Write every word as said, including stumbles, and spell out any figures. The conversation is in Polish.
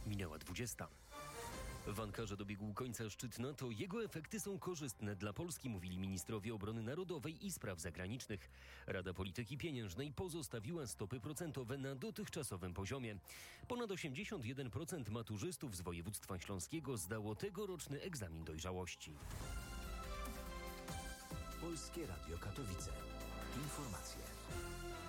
Minęła dwudziesta. W Ankarze dobiegł końca szczyt NATO. Jego efekty są korzystne dla Polski, mówili ministrowie obrony narodowej i spraw zagranicznych. Rada Polityki Pieniężnej pozostawiła stopy procentowe na dotychczasowym poziomie. Ponad osiemdziesiąt jeden procent maturzystów z województwa śląskiego zdało tegoroczny egzamin dojrzałości. Polskie Radio Katowice. Informacje.